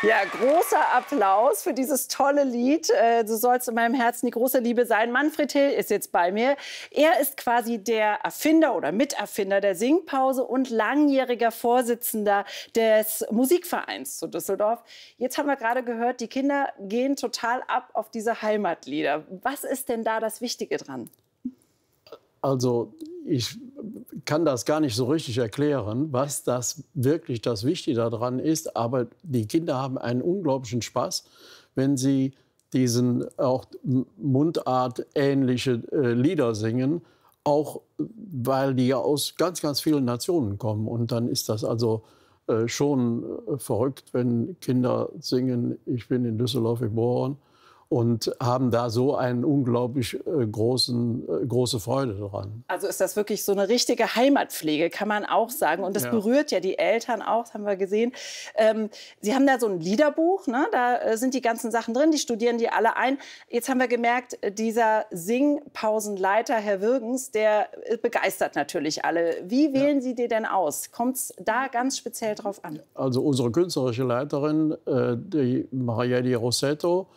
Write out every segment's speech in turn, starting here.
Ja, großer Applaus für dieses tolle Lied. Du sollst in meinem Herzen die große Liebe sein. Manfred Hill ist jetzt bei mir. Er ist quasi der Erfinder oder Miterfinder der Singpause und langjähriger Vorsitzender des Musikvereins zu Düsseldorf. Jetzt haben wir gerade gehört, die Kinder gehen total ab auf diese Heimatlieder. Was ist denn da das Wichtige dran? Also ich kann das gar nicht so richtig erklären, was das wirklich das Wichtige daran ist. Aber die Kinder haben einen unglaublichen Spaß, wenn sie diesen auch mundartähnliche Lieder singen. Auch weil die ja aus ganz, ganz vielen Nationen kommen. Und dann ist das also schon verrückt, wenn Kinder singen, ich bin in Düsseldorf geboren. Und haben da so eine unglaublich große Freude dran. Also ist das wirklich so eine richtige Heimatpflege, kann man auch sagen. Und das berührt ja die Eltern auch, das haben wir gesehen. Sie haben da so ein Liederbuch, ne? Da sind die ganzen Sachen drin, die studieren die alle ein. Jetzt haben wir gemerkt, dieser Singpausenleiter, Herr Würgens, der begeistert natürlich alle. Wie wählen Sie die denn aus? Kommt es da ganz speziell drauf an? Also unsere künstlerische Leiterin, die Maria Di Rossetto,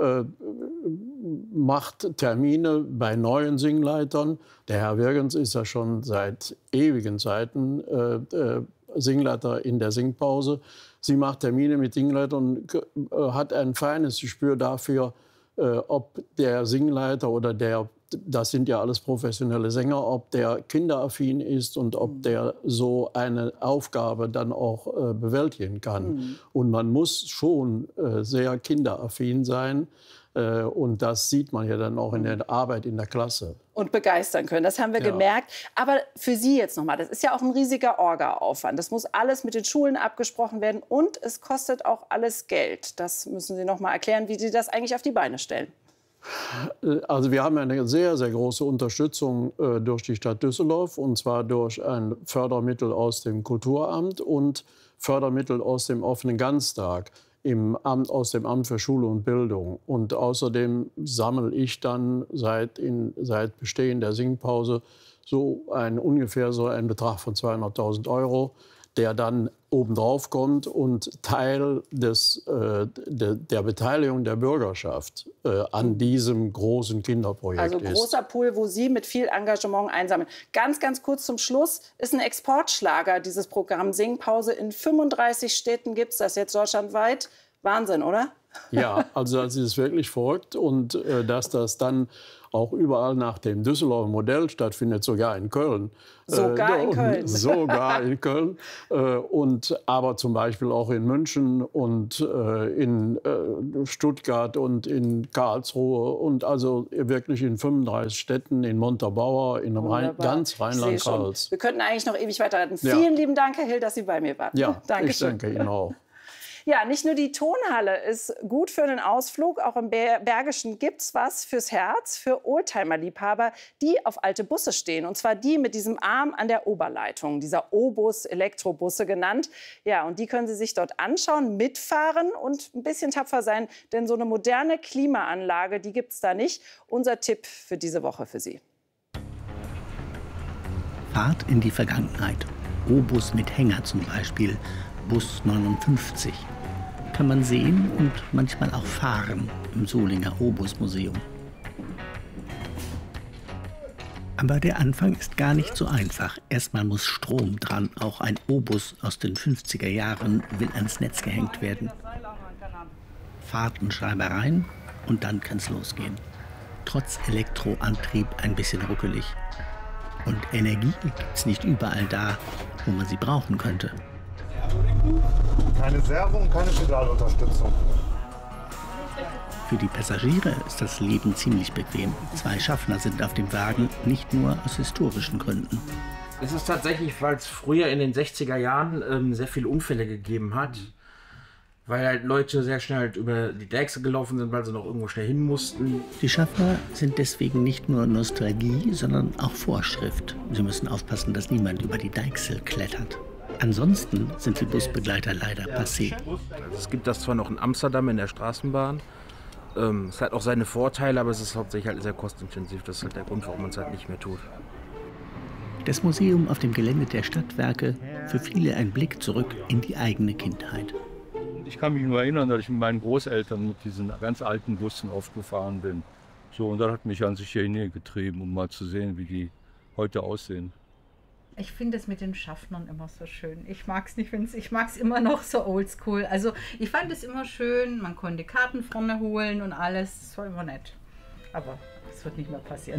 macht Termine bei neuen Singleitern. Der Herr Würgens ist ja schon seit ewigen Zeiten Singleiter in der Singpause. Sie macht Termine mit Singleitern und hat ein feines Gespür dafür, ob der Singleiter oder das sind ja alles professionelle Sänger, ob der kinderaffin ist und ob der so eine Aufgabe dann auch bewältigen kann. Und man muss schon sehr kinderaffin sein. Und das sieht man ja dann auch in der Arbeit in der Klasse. Und begeistern können, das haben wir gemerkt. Aber für Sie jetzt noch mal, das ist ja auch ein riesiger Orga-Aufwand. Das muss alles mit den Schulen abgesprochen werden und es kostet auch alles Geld. Das müssen Sie noch mal erklären, wie Sie das eigentlich auf die Beine stellen. Also wir haben eine sehr, sehr große Unterstützung durch die Stadt Düsseldorf, und zwar durch ein Fördermittel aus dem Kulturamt und Fördermittel aus dem offenen Ganztag aus dem Amt für Schule und Bildung. Und außerdem sammle ich dann seit Bestehen der Singpause ungefähr so einen Betrag von 200.000 €, der dann obendrauf kommt und Teil der Beteiligung der Bürgerschaft an diesem großen Kinderprojekt ist. Also großer Pool, wo Sie mit viel Engagement einsammeln. Ganz, ganz kurz zum Schluss, ist ein Exportschlager, dieses Programm Singpause. In 35 Städten gibt es das jetzt deutschlandweit. Wahnsinn, oder? Ja, also das ist wirklich verrückt. Und dass das dann auch überall nach dem Düsseldorfer Modell stattfindet, sogar in Köln. Sogar in Köln. Sogar in Köln. Aber zum Beispiel auch in München und in Stuttgart und in Karlsruhe. Und also wirklich in 35 Städten, in Montabaur, in ganz Rheinland-Pfalz. Wir könnten eigentlich noch ewig weiterreden. Vielen lieben Dank, Herr Hill, dass Sie bei mir waren. Ja, Dankeschön. ich danke Ihnen auch. Ja, nicht nur die Tonhalle ist gut für einen Ausflug, auch im Bergischen gibt's was fürs Herz, für Oldtimer-Liebhaber, die auf alte Busse stehen. Und zwar die mit diesem Arm an der Oberleitung, dieser O-Bus, Elektrobusse genannt. Ja, und die können Sie sich dort anschauen, mitfahren und ein bisschen tapfer sein, denn so eine moderne Klimaanlage, die gibt's da nicht. Unser Tipp für diese Woche für Sie. Fahrt in die Vergangenheit. O-Bus mit Hänger zum Beispiel, Bus 59. Kann man sehen und manchmal auch fahren im Solinger O-Bus-Museum. Aber der Anfang ist gar nicht so einfach. Erstmal muss Strom dran. Auch ein O-Bus aus den 50er Jahren will ans Netz gehängt werden. Fahrtenschreibereien und dann kann's losgehen. Trotz Elektroantrieb ein bisschen ruckelig. Und Energie gibt's nicht überall da, wo man sie brauchen könnte. Keine Servo und keine Pedalunterstützung. Für die Passagiere ist das Leben ziemlich bequem. 2 Schaffner sind auf dem Wagen, nicht nur aus historischen Gründen. Es ist tatsächlich, weil es früher in den 60er Jahren sehr viele Unfälle gegeben hat. Weil halt Leute sehr schnell halt über die Deichsel gelaufen sind, weil sie noch irgendwo schnell hin mussten. Die Schaffner sind deswegen nicht nur Nostalgie, sondern auch Vorschrift. Sie müssen aufpassen, dass niemand über die Deichsel klettert. Ansonsten sind die Busbegleiter leider passé. Also es gibt das zwar noch in Amsterdam in der Straßenbahn. Es hat auch seine Vorteile, aber es ist hauptsächlich halt sehr kostintensiv. Das ist halt der Grund, warum man es halt nicht mehr tut. Das Museum auf dem Gelände der Stadtwerke, für viele ein Blick zurück in die eigene Kindheit. Ich kann mich nur erinnern, dass ich mit meinen Großeltern mit diesen ganz alten Bussen aufgefahren bin. So, und das hat mich an sich hier hingetrieben, um mal zu sehen, wie die heute aussehen. Ich finde es mit den Schaffnern immer so schön. Ich mag es nicht, ich mag es immer noch so oldschool. Also ich fand es immer schön, man konnte Karten vorne holen und alles. Das war immer nett. Aber das wird nicht mehr passieren.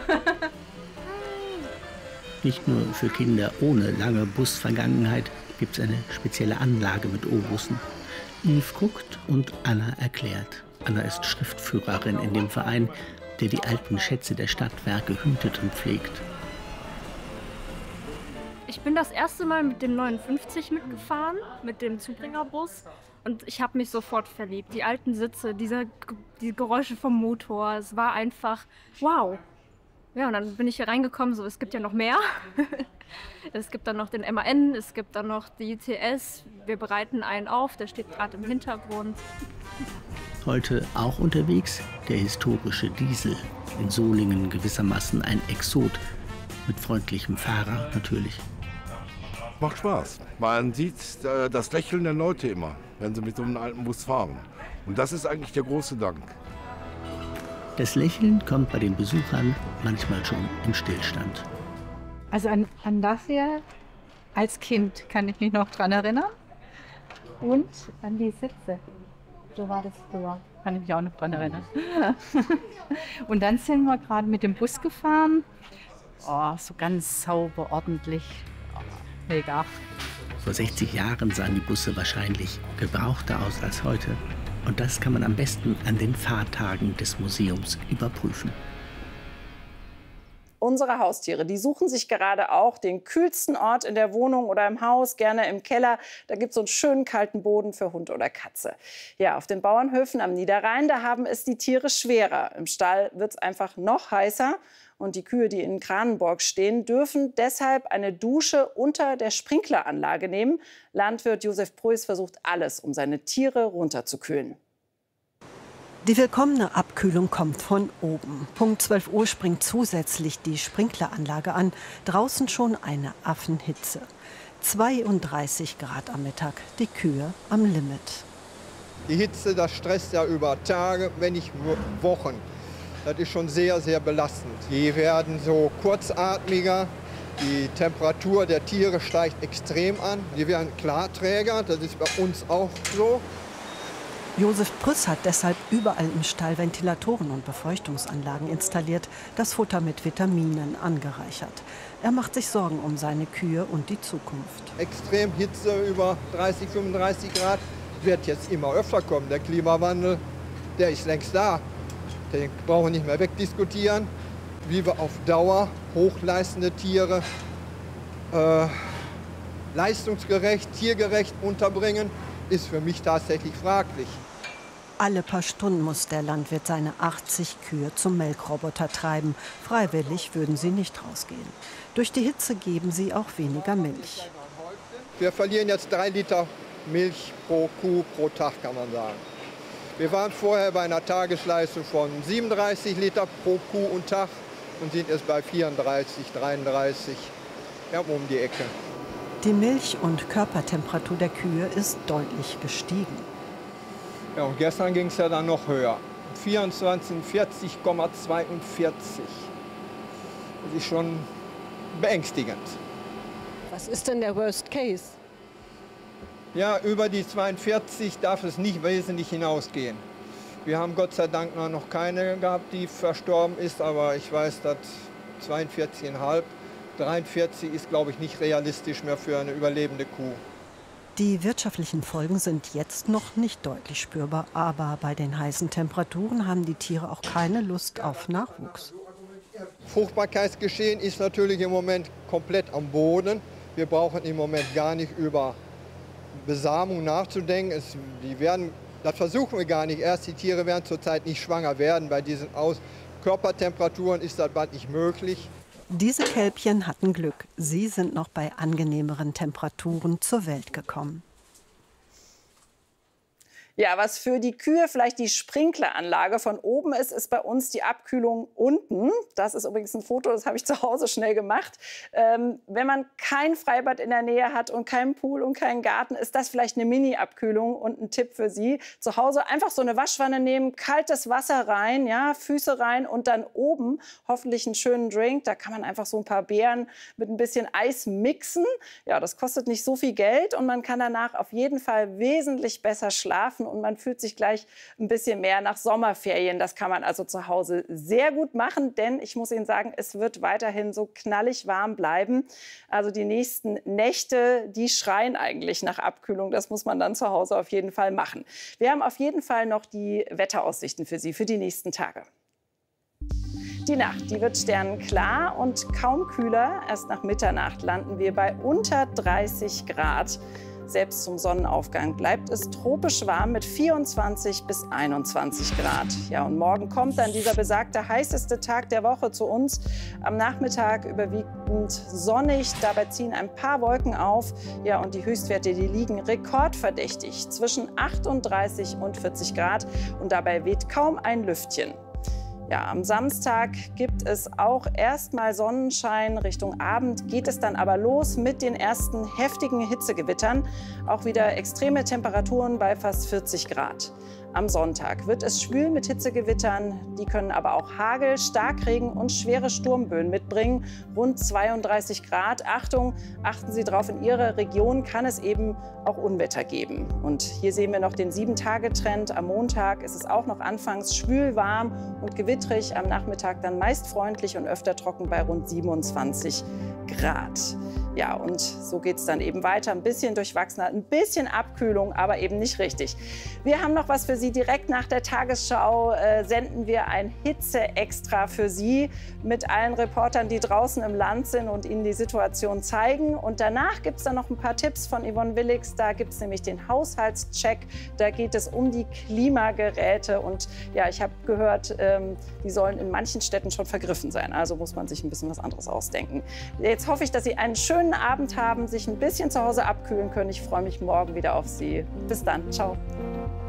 Nicht nur für Kinder ohne lange Busvergangenheit gibt es eine spezielle Anlage mit O-Bussen. Yves guckt und Anna erklärt. Anna ist Schriftführerin in dem Verein, der die alten Schätze der Stadtwerke hütet und pflegt. Ich bin das erste Mal mit dem 59 mitgefahren, mit dem Zubringerbus. Und ich habe mich sofort verliebt. Die alten Sitze, die Geräusche vom Motor, es war einfach wow. Ja, und dann bin ich hier reingekommen, so, es gibt ja noch mehr. Es gibt dann noch den MAN, es gibt dann noch die ITS. Wir bereiten einen auf, der steht gerade im Hintergrund. Heute auch unterwegs der historische Diesel. In Solingen gewissermaßen ein Exot. Mit freundlichem Fahrer natürlich. Macht Spaß. Man sieht das Lächeln der Leute immer, wenn sie mit so einem alten Bus fahren. Und das ist eigentlich der große Dank. Das Lächeln kommt bei den Besuchern manchmal schon im Stillstand. Also an das hier als Kind kann ich mich noch dran erinnern. Und an die Sitze. So war das früher. Kann ich mich auch noch dran erinnern. Und dann sind wir gerade mit dem Bus gefahren. Oh, so ganz sauber, ordentlich. Oh, mega. Vor 60 Jahren sahen die Busse wahrscheinlich gebrauchter aus als heute. Und das kann man am besten an den Fahrtagen des Museums überprüfen. Unsere Haustiere, die suchen sich gerade auch den kühlsten Ort in der Wohnung oder im Haus, gerne im Keller. Da gibt es so einen schönen kalten Boden für Hund oder Katze. Ja, auf den Bauernhöfen am Niederrhein, da haben es die Tiere schwerer. Im Stall wird es einfach noch heißer. Und die Kühe, die in Kranenburg stehen, dürfen deshalb eine Dusche unter der Sprinkleranlage nehmen. Landwirt Josef Preuß versucht alles, um seine Tiere runterzukühlen. Die willkommene Abkühlung kommt von oben. Punkt 12 Uhr springt zusätzlich die Sprinkleranlage an. Draußen schon eine Affenhitze. 32 Grad am Mittag, die Kühe am Limit. Die Hitze, das stresst ja über Tage, wenn nicht Wochen. Das ist schon sehr, sehr belastend. Die werden so kurzatmiger, die Temperatur der Tiere steigt extrem an. Die werden Klarträger, das ist bei uns auch so. Josef Preuß hat deshalb überall im Stall Ventilatoren und Befeuchtungsanlagen installiert, das Futter mit Vitaminen angereichert. Er macht sich Sorgen um seine Kühe und die Zukunft. Extrem Hitze über 30, 35 Grad wird jetzt immer öfter kommen. Der Klimawandel, der ist längst da. Den brauchen wir nicht mehr wegdiskutieren. Wie wir auf Dauer hochleistende Tiere leistungsgerecht, tiergerecht unterbringen, ist für mich tatsächlich fraglich. Alle paar Stunden muss der Landwirt seine 80 Kühe zum Melkroboter treiben. Freiwillig würden sie nicht rausgehen. Durch die Hitze geben sie auch weniger Milch. Wir verlieren jetzt 3 Liter Milch pro Kuh pro Tag, kann man sagen. Wir waren vorher bei einer Tagesleistung von 37 Liter pro Kuh und Tag und sind jetzt bei 34, 33, ja, um die Ecke. Die Milch- und Körpertemperatur der Kühe ist deutlich gestiegen. Ja, und gestern ging es ja dann noch höher. 24, 40,42. Das ist schon beängstigend. Was ist denn der Worst Case? Ja, über die 42 darf es nicht wesentlich hinausgehen. Wir haben Gott sei Dank noch keine gehabt, die verstorben ist, aber ich weiß, dass 42,5, 43 ist, glaube ich, nicht realistisch mehr für eine überlebende Kuh. Die wirtschaftlichen Folgen sind jetzt noch nicht deutlich spürbar, aber bei den heißen Temperaturen haben die Tiere auch keine Lust auf Nachwuchs. Fruchtbarkeitsgeschehen ist natürlich im Moment komplett am Boden. Wir brauchen im Moment gar nicht über Besamung nachzudenken. Das versuchen wir gar nicht. Erst die Tiere werden zurzeit nicht schwanger werden. Bei diesen Körpertemperaturen ist das bald nicht möglich. Diese Kälbchen hatten Glück. Sie sind noch bei angenehmeren Temperaturen zur Welt gekommen. Ja, was für die Kühe vielleicht die Sprinkleranlage von oben ist, ist bei uns die Abkühlung unten. Das ist übrigens ein Foto, das habe ich zu Hause schnell gemacht. Wenn man kein Freibad in der Nähe hat und keinen Pool und keinen Garten, ist das vielleicht eine Mini-Abkühlung. Und ein Tipp für Sie: Zu Hause einfach so eine Waschwanne nehmen, kaltes Wasser rein, ja, Füße rein und dann oben hoffentlich einen schönen Drink. Da kann man einfach so ein paar Beeren mit ein bisschen Eis mixen. Ja, das kostet nicht so viel Geld und man kann danach auf jeden Fall wesentlich besser schlafen. Und man fühlt sich gleich ein bisschen mehr nach Sommerferien. Das kann man also zu Hause sehr gut machen, denn ich muss Ihnen sagen, es wird weiterhin so knallig warm bleiben. Also die nächsten Nächte, die schreien eigentlich nach Abkühlung. Das muss man dann zu Hause auf jeden Fall machen. Wir haben auf jeden Fall noch die Wetteraussichten für Sie für die nächsten Tage. Die Nacht, die wird sternenklar und kaum kühler. Erst nach Mitternacht landen wir bei unter 30 Grad. Selbst zum Sonnenaufgang bleibt es tropisch warm mit 24 bis 21 Grad. Ja, und morgen kommt dann dieser besagte heißeste Tag der Woche zu uns. Am Nachmittag überwiegend sonnig, dabei ziehen ein paar Wolken auf. Ja, und die Höchstwerte, die liegen rekordverdächtig zwischen 38 und 40 Grad. Und dabei weht kaum ein Lüftchen. Ja, am Samstag gibt es auch erstmal Sonnenschein. Richtung Abend geht es dann aber los mit den ersten heftigen Hitzegewittern. Auch wieder extreme Temperaturen bei fast 40 Grad. Am Sonntag wird es schwül mit Hitzegewittern. Die können aber auch Hagel, Starkregen und schwere Sturmböen mitbringen. Rund 32 Grad. Achtung, achten Sie drauf, in Ihrer Region kann es eben auch Unwetter geben. Und hier sehen wir noch den 7-Tage-Trend. Am Montag ist es auch noch anfangs schwül, warm und gewittrig. Am Nachmittag dann meist freundlich und öfter trocken bei rund 27 Grad. Ja, und so geht es dann eben weiter. Ein bisschen durchwachsener, ein bisschen Abkühlung, aber eben nicht richtig. Wir haben noch was für Sie. Direkt nach der Tagesschau senden wir ein Hitze-Extra für Sie mit allen Reportern, die draußen im Land sind und Ihnen die Situation zeigen. Und danach gibt es dann noch ein paar Tipps von Yvonne Willix. Da gibt es nämlich den Haushaltscheck. Da geht es um die Klimageräte. Und ja, ich habe gehört, die sollen in manchen Städten schon vergriffen sein. Also muss man sich ein bisschen was anderes ausdenken. Jetzt hoffe ich, dass Sie einen schönen Abend haben, sich ein bisschen zu Hause abkühlen können. Ich freue mich morgen wieder auf Sie. Bis dann. Ciao.